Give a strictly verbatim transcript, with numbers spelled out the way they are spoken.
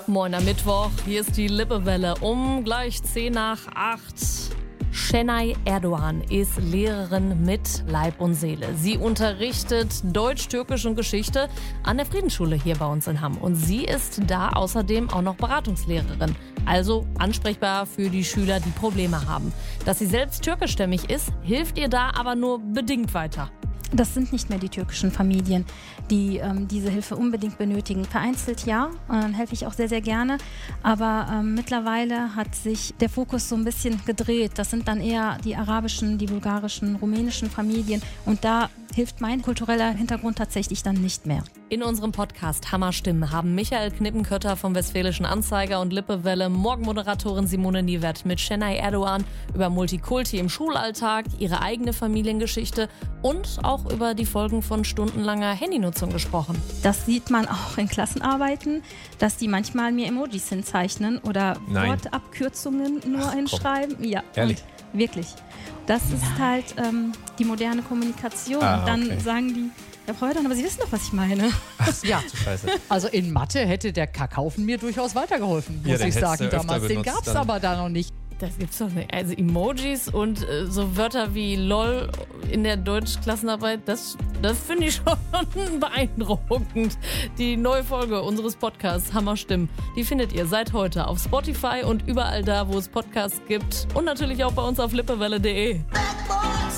Moin am Mittwoch, hier ist die Lippewelle um gleich zehn nach acht. Şenay Erdoğan ist Lehrerin mit Leib und Seele. Sie unterrichtet Deutsch, Türkisch und Geschichte an der Friedensschule hier bei uns in Hamm. Und sie ist da außerdem auch noch Beratungslehrerin. Also ansprechbar für die Schüler, die Probleme haben. Dass sie selbst türkischstämmig ist, hilft ihr da aber nur bedingt weiter. Das sind nicht mehr die türkischen Familien, die ähm, diese Hilfe unbedingt benötigen. Vereinzelt ja, und dann helfe ich auch sehr, sehr gerne. Aber ähm, mittlerweile hat sich der Fokus so ein bisschen gedreht. Das sind dann eher die arabischen, die bulgarischen, rumänischen Familien. Und da hilft mein kultureller Hintergrund tatsächlich dann nicht mehr. In unserem Podcast Hammerstimmen haben Michael Knippenkötter vom Westfälischen Anzeiger und Lippewelle, Morgenmoderatorin Simone Niewert mit Şenay Erdoğan über Multikulti im Schulalltag, ihre eigene Familiengeschichte und auch über die Folgen von stundenlanger Handynutzung gesprochen. Das sieht man auch in Klassenarbeiten, dass die manchmal mir Emojis hinzeichnen oder Nein. Wortabkürzungen nur Ach, hinschreiben. Ja, Ehrlich? und wirklich. Das ist Nein. halt ähm, die moderne Kommunikation. Ah, und dann okay. sagen die, Herr Freudern, aber Sie wissen doch, was ich meine. Ja, Scheiße. also in Mathe hätte der Kakaufen mir durchaus weitergeholfen, Ja, muss den ich hättest sagen du öfter damals. Den benutzt gab es dann. aber da noch nicht. Das gibt's doch nicht. Also Emojis und äh, so Wörter wie LOL in der Deutschklassenarbeit, das, das finde ich schon beeindruckend. Die neue Folge unseres Podcasts Hammerstimmen, die findet ihr seit heute auf Spotify und überall da, wo es Podcasts gibt. Und natürlich auch bei uns auf lippewelle punkt de.